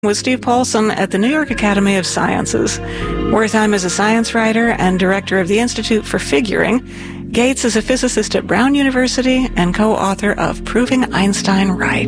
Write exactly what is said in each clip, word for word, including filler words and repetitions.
With Steve Paulson at the New York Academy of Sciences. Wertheim is a science writer and director of the Institute for Figuring. Gates is a physicist at Brown University and co-author of Proving Einstein Right.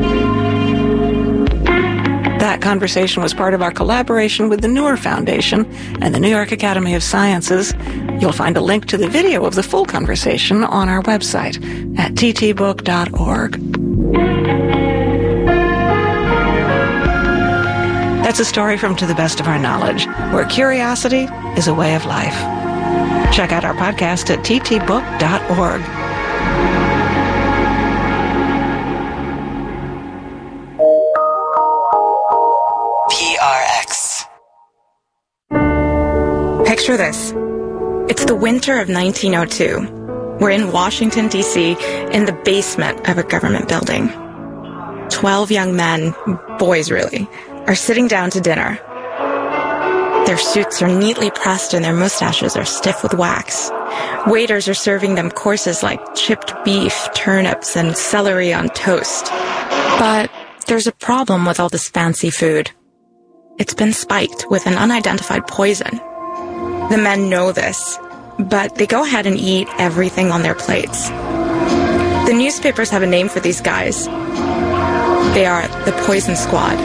That conversation was part of our collaboration with the Newer Foundation and the New York Academy of Sciences. You'll find a link to the video of the full conversation on our website at t t book dot org. That's a story from To the Best of Our Knowledge, where curiosity is a way of life. Check out our podcast at t t book dot org. P R X. Picture this. It's the winter of nineteen oh two. We're in Washington, D C, in the basement of a government building. Twelve young men, boys really, are sitting down to dinner. Their suits are neatly pressed and their mustaches are stiff with wax. Waiters are serving them courses like chipped beef, turnips, and celery on toast. But there's a problem with all this fancy food. It's been spiked with an unidentified poison. The men know this, but they go ahead and eat everything on their plates. The newspapers have a name for these guys. They are the Poison Squad.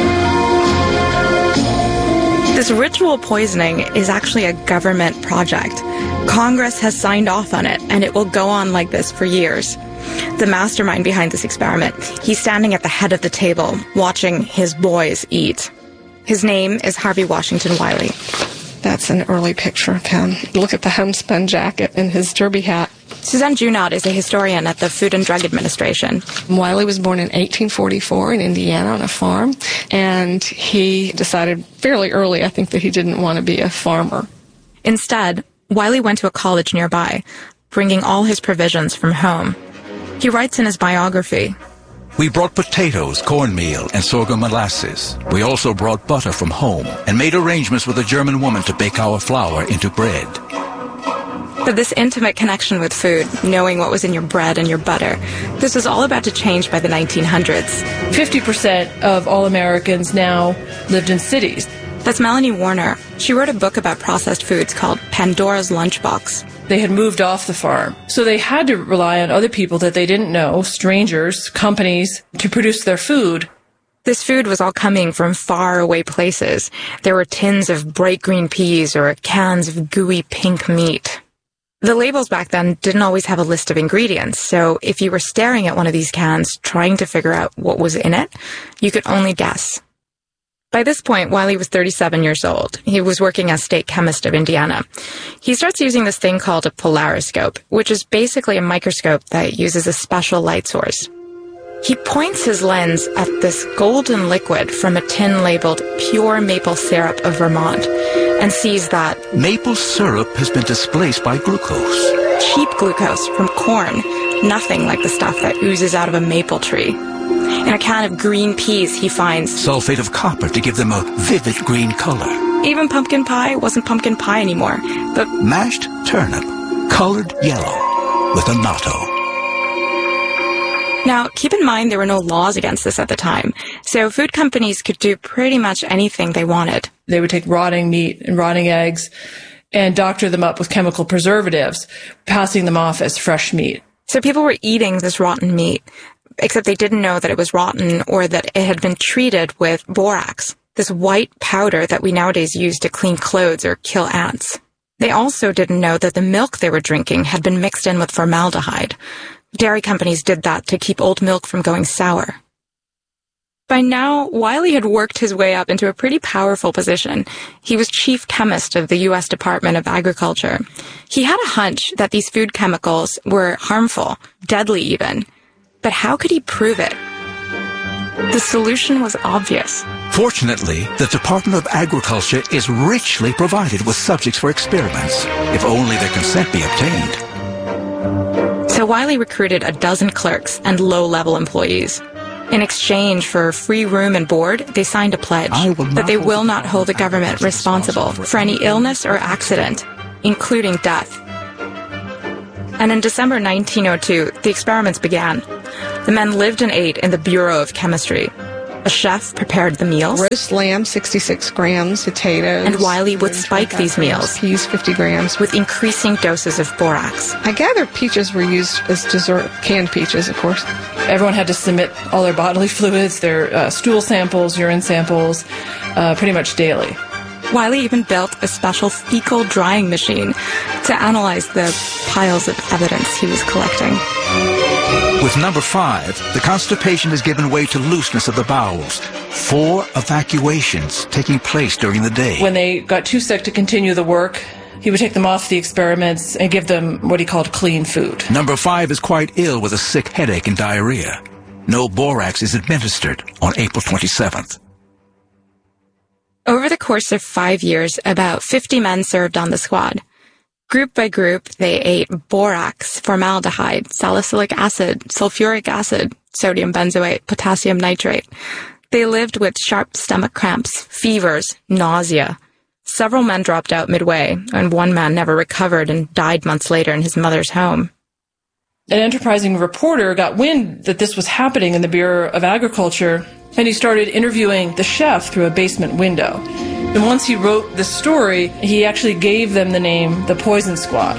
This ritual poisoning is actually a government project. Congress has signed off on it, and it will go on like this for years. The mastermind behind this experiment, he's standing at the head of the table, watching his boys eat. His name is Harvey Washington Wiley. That's an early picture of him. Look at the homespun jacket and his derby hat. Suzanne Junod is a historian at the Food and Drug Administration. Wiley was born in eighteen forty-four in Indiana on a farm, and he decided fairly early, I think, that he didn't want to be a farmer. Instead, Wiley went to a college nearby, bringing all his provisions from home. He writes in his biography, "We brought potatoes, cornmeal, and sorghum molasses. We also brought butter from home and made arrangements with a German woman to bake our flour into bread." But this intimate connection with food, knowing what was in your bread and your butter, this was all about to change by the nineteen hundreds. fifty percent of all Americans now lived in cities. That's Melanie Warner. She wrote a book about processed foods called Pandora's Lunchbox. They had moved off the farm, so they had to rely on other people that they didn't know, strangers, companies, to produce their food. This food was all coming from faraway places. There were tins of bright green peas or cans of gooey pink meat. The labels back then didn't always have a list of ingredients, so if you were staring at one of these cans trying to figure out what was in it, you could only guess. By this point, Wiley was thirty-seven years old. He was working as state chemist of Indiana. He starts using this thing called a polariscope, which is basically a microscope that uses a special light source. He points his lens at this golden liquid from a tin labeled pure maple syrup of Vermont and sees that maple syrup has been displaced by glucose. Cheap glucose from corn, nothing like the stuff that oozes out of a maple tree. In a can of green peas, he finds sulfate of copper to give them a vivid green color. Even pumpkin pie wasn't pumpkin pie anymore, but mashed turnip, colored yellow, with a natto. Now, keep in mind there were no laws against this at the time, so food companies could do pretty much anything they wanted. They would take rotting meat and rotting eggs and doctor them up with chemical preservatives, passing them off as fresh meat. So people were eating this rotten meat, except they didn't know that it was rotten or that it had been treated with borax, this white powder that we nowadays use to clean clothes or kill ants. They also didn't know that the milk they were drinking had been mixed in with formaldehyde. Dairy companies did that to keep old milk from going sour. By now, Wiley had worked his way up into a pretty powerful position. He was chief chemist of the U S Department of Agriculture. He had a hunch that these food chemicals were harmful, deadly even. But how could he prove it? The solution was obvious. Fortunately, the Department of Agriculture is richly provided with subjects for experiments, if only their consent be obtained. So Wiley recruited a dozen clerks and low-level employees. In exchange for free room and board, they signed a pledge that they will not hold the government responsible for any illness or accident, including death. And in December nineteen oh two, the experiments began. The men lived and ate in the Bureau of Chemistry. A chef prepared the meals. Roast lamb, sixty-six grams, potatoes. And Wiley would spike these meals. Peas, fifty grams. With increasing doses of borax. I gather peaches were used as dessert, canned peaches, of course. Everyone had to submit all their bodily fluids, their uh, stool samples, urine samples, uh, pretty much daily. Wiley even built a special fecal drying machine to analyze the piles of evidence he was collecting. With number five, the constipation has given way to looseness of the bowels. Four evacuations taking place during the day. When they got too sick to continue the work, he would take them off the experiments and give them what he called clean food. Number five is quite ill with a sick headache and diarrhea. No borax is administered on April twenty-seventh. Over the course of five years, about fifty men served on the squad. Group by group, they ate borax, formaldehyde, salicylic acid, sulfuric acid, sodium benzoate, potassium nitrate. They lived with sharp stomach cramps, fevers, nausea. Several men dropped out midway, and one man never recovered and died months later in his mother's home. An enterprising reporter got wind that this was happening in the Bureau of Agriculture, and he started interviewing the chef through a basement window. And once he wrote the story, he actually gave them the name the Poison Squad.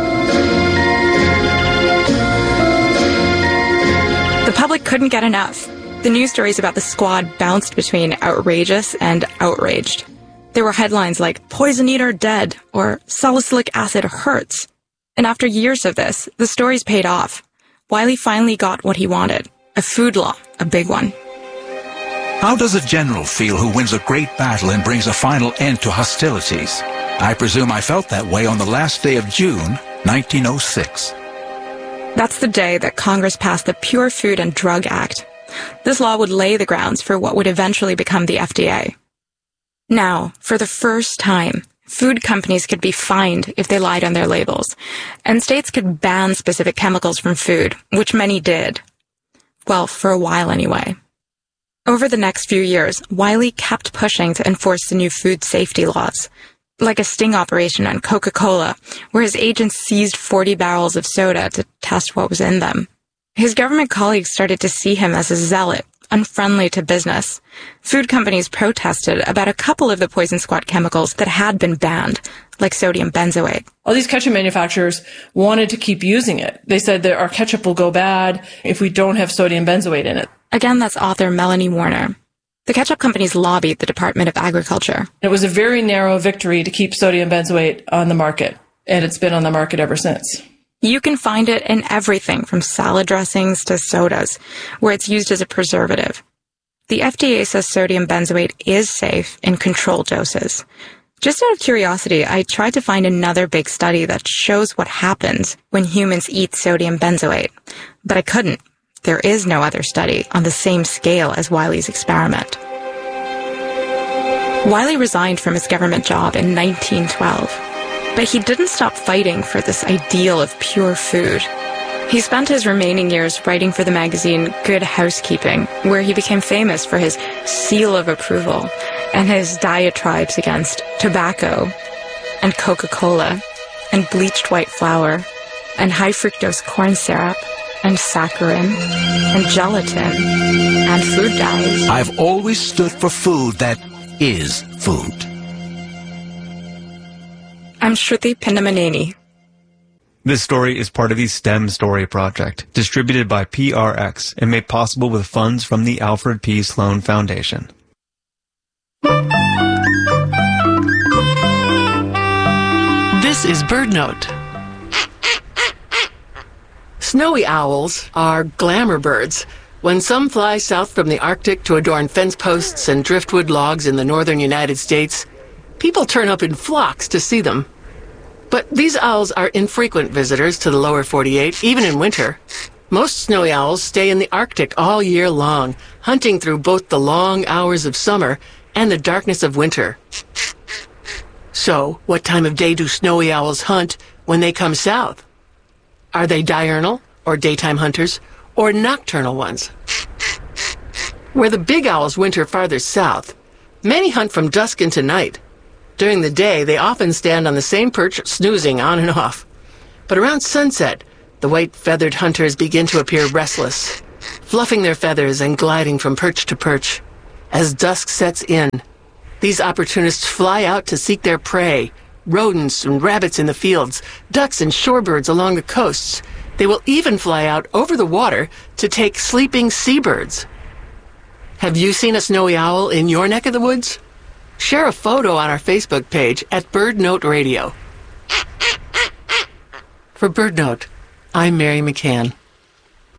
The public couldn't get enough. The news stories about the squad bounced between outrageous and outraged. There were headlines like, "Poison Eater Dead," or "Salicylic Acid Hurts." And after years of this, the stories paid off. Wiley finally got what he wanted, a food law, a big one. How does a general feel who wins a great battle and brings a final end to hostilities? I presume I felt that way on the last day of June, nineteen oh six. That's the day that Congress passed the Pure Food and Drug Act. This law would lay the grounds for what would eventually become the F D A. Now, for the first time, food companies could be fined if they lied on their labels, and states could ban specific chemicals from food, which many did. Well, for a while anyway. Over the next few years, Wiley kept pushing to enforce the new food safety laws, like a sting operation on Coca-Cola, where his agents seized forty barrels of soda to test what was in them. His government colleagues started to see him as a zealot, unfriendly to business. Food companies protested about a couple of the Poison Squad chemicals that had been banned, like sodium benzoate. All these ketchup manufacturers wanted to keep using it. They said that our ketchup will go bad if we don't have sodium benzoate in it. Again, that's author Melanie Warner. The ketchup companies lobbied the Department of Agriculture. It was a very narrow victory to keep sodium benzoate on the market, and it's been on the market ever since. You can find it in everything from salad dressings to sodas, where it's used as a preservative. The F D A says sodium benzoate is safe in controlled doses. Just out of curiosity, I tried to find another big study that shows what happens when humans eat sodium benzoate, but I couldn't. There is no other study on the same scale as Wiley's experiment. Wiley resigned from his government job in nineteen twelve, but he didn't stop fighting for this ideal of pure food. He spent his remaining years writing for the magazine Good Housekeeping, where he became famous for his seal of approval and his diatribes against tobacco and Coca-Cola and bleached white flour and high fructose corn syrup and saccharin and gelatin and food dyes. I've always stood for food that is food. I'm Shruti Pindamaneni. This story is part of the STEM Story Project, distributed by P R X and made possible with funds from the Alfred P. Sloan Foundation. This is BirdNote. Snowy owls are glamour birds. When some fly south from the Arctic to adorn fence posts and driftwood logs in the northern United States, people turn up in flocks to see them. But these owls are infrequent visitors to the lower forty-eight, even in winter. Most snowy owls stay in the Arctic all year long, hunting through both the long hours of summer and the darkness of winter. So, what time of day do snowy owls hunt when they come south? Are they diurnal, or daytime hunters, or nocturnal ones? Where the big owls winter farther south, many hunt from dusk into night. During the day, they often stand on the same perch, snoozing on and off. But around sunset, the white-feathered hunters begin to appear restless, fluffing their feathers and gliding from perch to perch. As dusk sets in, these opportunists fly out to seek their prey. Rodents and rabbits in the fields, ducks and shorebirds along the coasts. They will even fly out over the water to take sleeping seabirds. Have you seen a snowy owl in your neck of the woods? Share a photo on our Facebook page at BirdNote Radio. For BirdNote, I'm Mary McCann.